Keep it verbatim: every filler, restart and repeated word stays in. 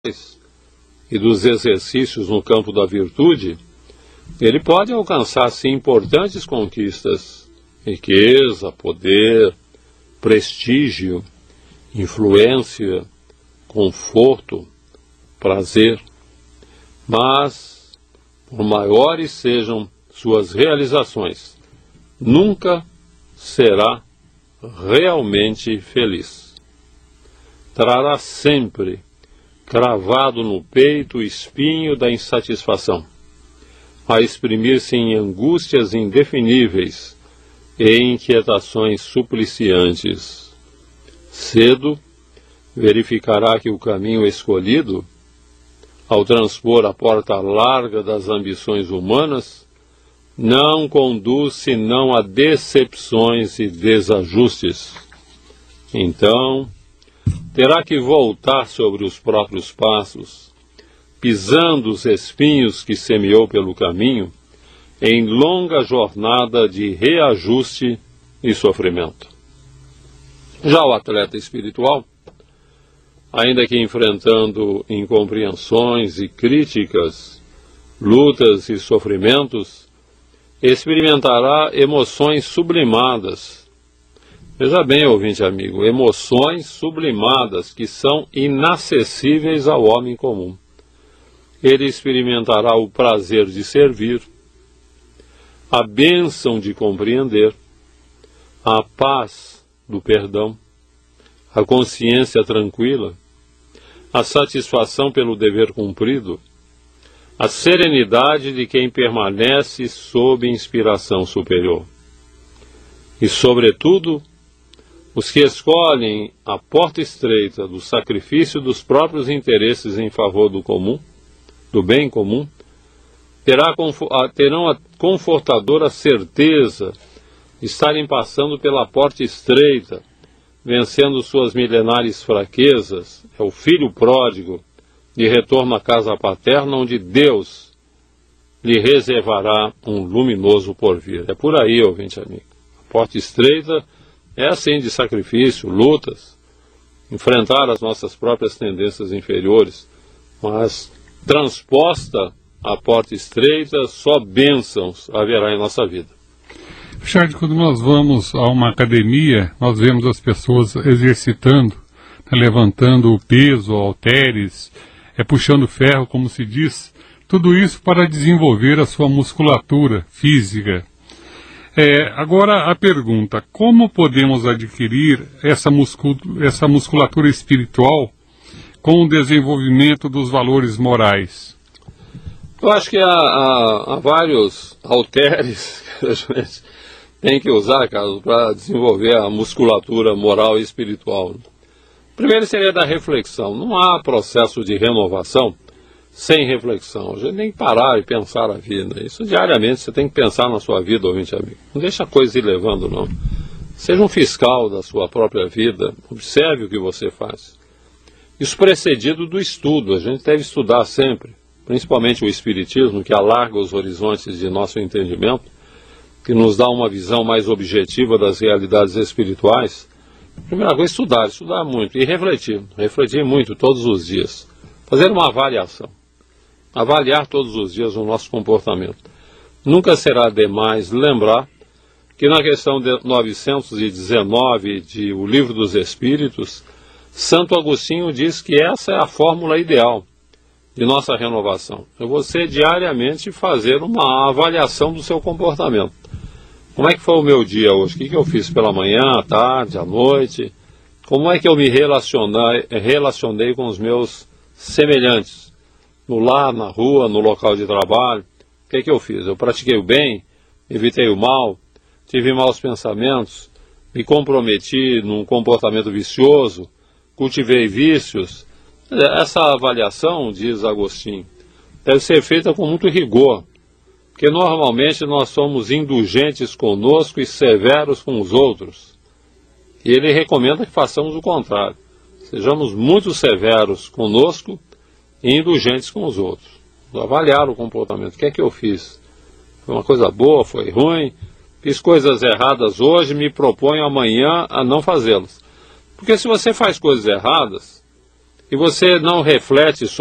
e dos exercícios no campo da virtude, ele pode alcançar, sim, importantes conquistas: riqueza, poder, prestígio, influência, conforto, prazer. Mas, por maiores sejam suas realizações, nunca será realmente feliz. Trará sempre cravado no peito o espinho da insatisfação, a exprimir-se em angústias indefiníveis e inquietações supliciantes. Cedo verificará que o caminho escolhido, ao transpor a porta larga das ambições humanas, não conduz senão a decepções e desajustes. Então, terá que voltar sobre os próprios passos, pisando os espinhos que semeou pelo caminho, em longa jornada de reajuste e sofrimento. Já o atleta espiritual, ainda que enfrentando incompreensões e críticas, lutas e sofrimentos, experimentará emoções sublimadas. Veja bem, ouvinte amigo, emoções sublimadas que são inacessíveis ao homem comum. Ele experimentará o prazer de servir, a bênção de compreender, a paz do perdão, a consciência tranquila, a satisfação pelo dever cumprido, a serenidade de quem permanece sob inspiração superior. E, sobretudo, os que escolhem a porta estreita do sacrifício dos próprios interesses em favor do comum, do bem comum, terá, terão a confortadora certeza de estarem passando pela porta estreita, vencendo suas milenares fraquezas. É o filho pródigo de retorno à casa paterna, onde Deus lhe reservará um luminoso porvir. É por aí, ouvinte amigo. A porta estreita é assim, de sacrifício, lutas, enfrentar as nossas próprias tendências inferiores, mas transposta a porta estreita, só bênçãos haverá em nossa vida. Richard, quando nós vamos a uma academia, nós vemos as pessoas exercitando, né, levantando o peso, halteres, é, puxando ferro, como se diz, tudo isso para desenvolver a sua musculatura física. É, agora a pergunta: como podemos adquirir essa, muscul essa musculatura espiritual com o desenvolvimento dos valores morais? Eu acho que há, há, há vários halteres que a gente tem que usar, Carlos, para desenvolver a musculatura moral e espiritual. Primeiro seria da reflexão. Não há processo de renovação sem reflexão. A gente tem que parar e pensar a vida. Isso diariamente você tem que pensar na sua vida, ouvinte amigo. Não deixa a coisa ir levando, não. Seja um fiscal da sua própria vida. Observe o que você faz. Isso precedido do estudo. A gente deve estudar sempre, principalmente o Espiritismo, que alarga os horizontes de nosso entendimento, que nos dá uma visão mais objetiva das realidades espirituais. Primeira coisa, estudar, estudar muito e refletir, refletir muito todos os dias, fazer uma avaliação, avaliar todos os dias o nosso comportamento. Nunca será demais lembrar que na questão de novecentos e dezenove de O Livro dos Espíritos, Santo Agostinho diz que essa é a fórmula ideal de nossa renovação. É você diariamente fazer uma avaliação do seu comportamento. Como é que foi o meu dia hoje? O que, que eu fiz pela manhã, à tarde, à noite? Como é que eu me relacionei, relacionei com os meus semelhantes? No lar, na rua, no local de trabalho? O que, que eu fiz? Eu pratiquei o bem? Evitei o mal? Tive maus pensamentos? Me comprometi num comportamento vicioso? Cultivei vícios? Essa avaliação, diz Agostinho, deve ser feita com muito rigor, porque normalmente nós somos indulgentes conosco e severos com os outros. E ele recomenda que façamos o contrário. Sejamos muito severos conosco e indulgentes com os outros. Avaliar o comportamento. O que é que eu fiz? Foi uma coisa boa? Foi ruim? Fiz coisas erradas hoje, me proponho amanhã a não fazê-las. Porque se você faz coisas erradas, e você não reflete